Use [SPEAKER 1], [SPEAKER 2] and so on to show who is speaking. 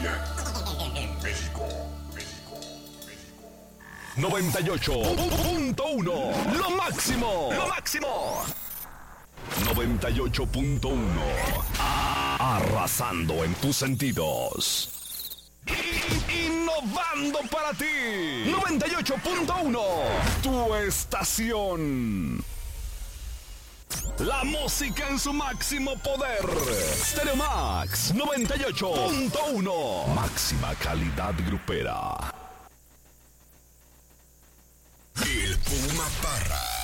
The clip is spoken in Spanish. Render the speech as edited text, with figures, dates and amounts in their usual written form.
[SPEAKER 1] México. 98.1. Lo máximo. 98.1. Arrasando en tus sentidos. Innovando para ti. 98.1. Tu estación. La música en su máximo poder. Stereo Max 98.1. Máxima calidad grupera.
[SPEAKER 2] El Puma Parra.